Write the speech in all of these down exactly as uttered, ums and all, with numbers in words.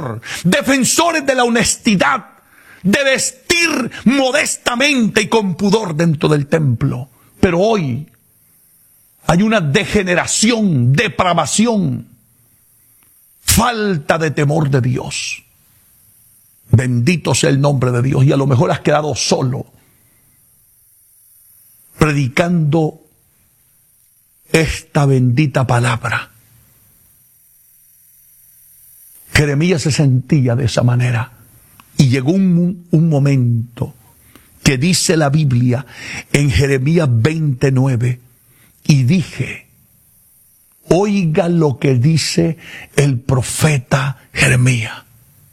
honor, defensores de la honestidad, de vestir modestamente y con pudor dentro del templo. Pero hoy hay una degeneración, depravación, falta de temor de Dios. Bendito sea el nombre de Dios. Y a lo mejor has quedado solo, predicando esta bendita palabra. Jeremías se sentía de esa manera. Y llegó un, un momento que dice la Biblia en Jeremías veintinueve, y dije, oiga lo que dice el profeta Jeremías.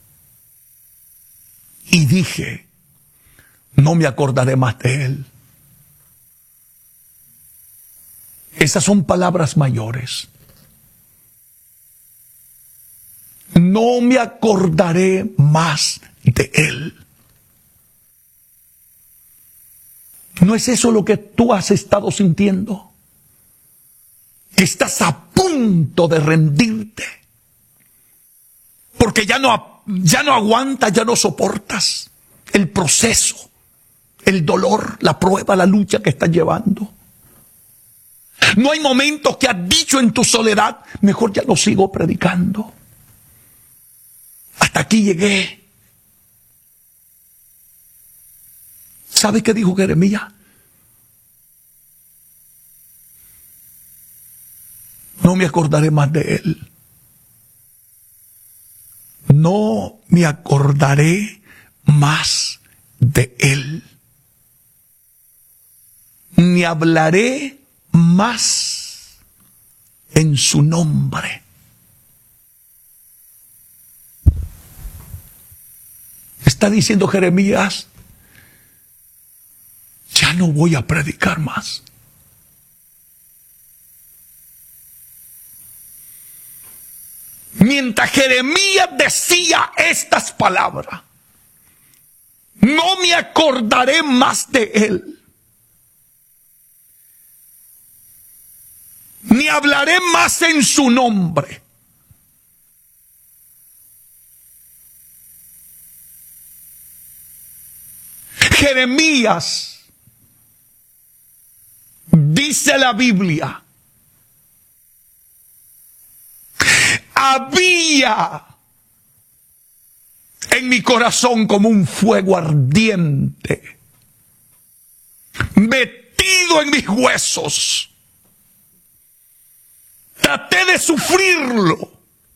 Y dije, no me acordaré más de él. Esas son palabras mayores. No me acordaré más de él. ¿No es eso lo que tú has estado sintiendo? Estás a punto de rendirte. Porque ya no, ya no aguantas, ya no soportas el proceso, el dolor, la prueba, la lucha que estás llevando. No hay momentos que has dicho en tu soledad, mejor ya no sigo predicando. Hasta aquí llegué. ¿Sabe qué dijo Jeremías? No me acordaré más de él. No me acordaré más de él. Ni hablaré más en su nombre. Está diciendo Jeremías, ya no voy a predicar más. Mientras Jeremías decía estas palabras, no me acordaré más de él, ni hablaré más en su nombre. Jeremías, dice la Biblia, había en mi corazón como un fuego ardiente, metido en mis huesos. Traté de sufrirlo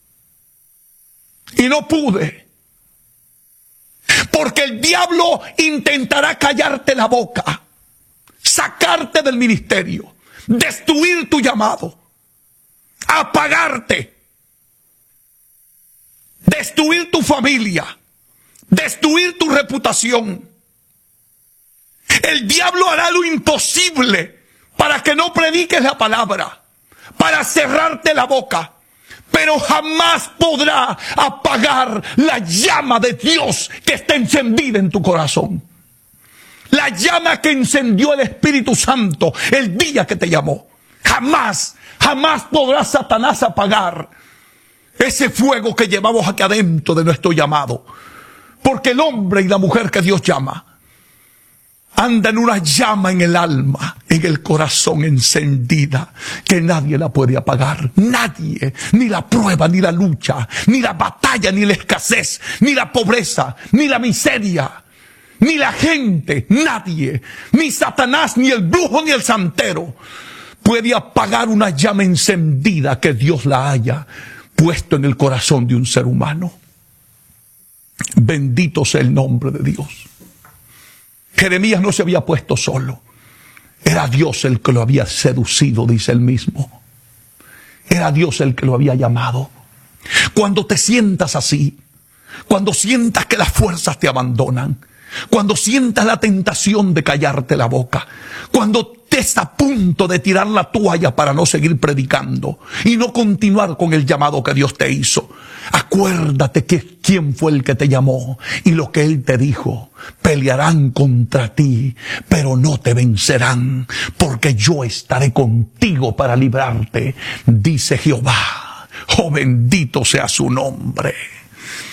y no pude. Porque el diablo intentará callarte la boca, sacarte del ministerio, destruir tu llamado, apagarte, destruir tu familia, destruir tu reputación. El diablo hará lo imposible para que no prediques la palabra, para cerrarte la boca, pero jamás podrá apagar la llama de Dios que está encendida en tu corazón. La llama que encendió el Espíritu Santo el día que te llamó. Jamás, jamás podrá Satanás apagar ese fuego que llevamos aquí adentro de nuestro llamado. Porque el hombre y la mujer que Dios llama andan una llama en el alma, en el corazón encendida, que nadie la puede apagar. Nadie, ni la prueba, ni la lucha, ni la batalla, ni la escasez, ni la pobreza, ni la miseria, ni la gente, nadie, ni Satanás, ni el brujo, ni el santero puede apagar una llama encendida que Dios la haya puesto en el corazón de un ser humano. Bendito sea el nombre de Dios. Jeremías no se había puesto solo. Era Dios el que lo había seducido, dice él mismo. Era Dios el que lo había llamado. Cuando te sientas así, cuando sientas que las fuerzas te abandonan, cuando sientas la tentación de callarte la boca, cuando te estás a punto de tirar la toalla para no seguir predicando y no continuar con el llamado que Dios te hizo, acuérdate que quién fue el que te llamó y lo que Él te dijo. Pelearán contra ti, pero no te vencerán, porque yo estaré contigo para librarte, dice Jehová. Oh, bendito sea su nombre.